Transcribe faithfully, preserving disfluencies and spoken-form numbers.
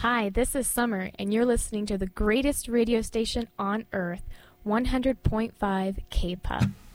Hi, this is Summer, and you're listening to the greatest radio station on earth, one hundred point five K P U B.